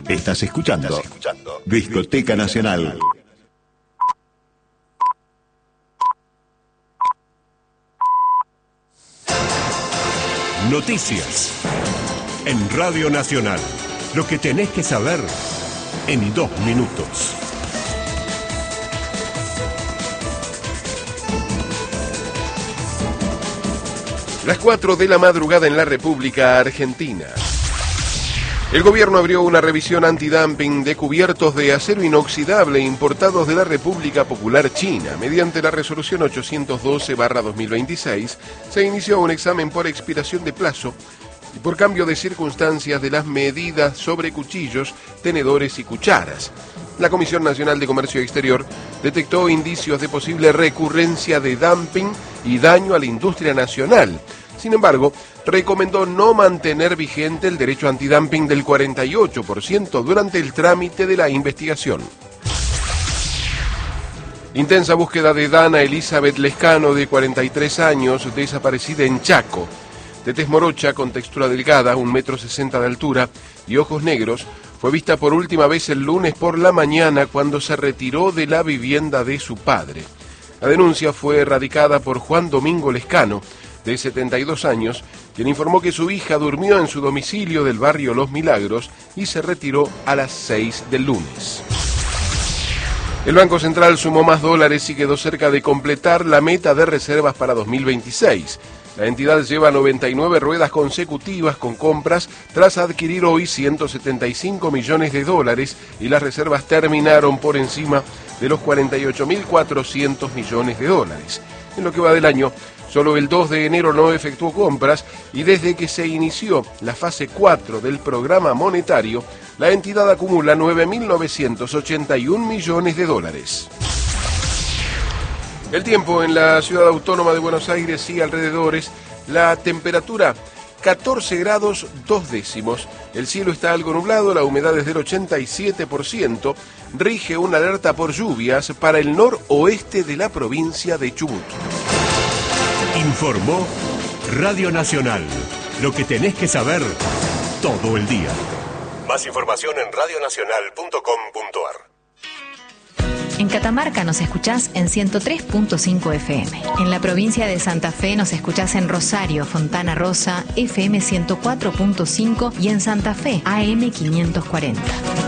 Estás escuchando Discoteca Nacional. Noticias en Radio Nacional. Lo que tenés que saber en 2 minutos. Las 4 de la madrugada en la República Argentina. El gobierno abrió una revisión antidumping de cubiertos de acero inoxidable importados de la República Popular China. Mediante la resolución 812/2026 se inició un examen por expiración de plazo y por cambio de circunstancias de las medidas sobre cuchillos, tenedores y cucharas. La Comisión Nacional de Comercio Exterior detectó indicios de posible recurrencia de dumping y daño a la industria nacional. Sin embargo, recomendó no mantener vigente el derecho antidumping del 48% durante el trámite de la investigación. Intensa búsqueda de Dana Elizabeth Lescano, de 43 años, desaparecida en Chaco. De tez morocha, con textura delgada, 1,60 m de altura y ojos negros, fue vista por última vez el lunes por la mañana cuando se retiró de la vivienda de su padre. La denuncia fue radicada por Juan Domingo Lescano, de 72 años, quien informó que su hija durmió en su domicilio del barrio Los Milagros y se retiró a las 6 del lunes. El Banco Central sumó más dólares y quedó cerca de completar la meta de reservas para 2026. La entidad lleva 99 ruedas consecutivas con compras tras adquirir hoy 175 millones de dólares y las reservas terminaron por encima de los 48.400 millones de dólares. En lo que va del año, solo el 2 de enero no efectuó compras y desde que se inició la fase 4 del programa monetario, la entidad acumula 9.981 millones de dólares. El tiempo en la ciudad autónoma de Buenos Aires y alrededores, la temperatura 14 grados 2 décimos, el cielo está algo nublado, la humedad es del 87%, rige una alerta por lluvias para el noroeste de la provincia de Chubut. Informó Radio Nacional. Lo que tenés que saber todo el día. Más información en radionacional.com.ar. En Catamarca nos escuchás en 103.5 FM. En la provincia de Santa Fe nos escuchás en Rosario, Fontana Rosa, FM 104.5 y en Santa Fe, AM 540.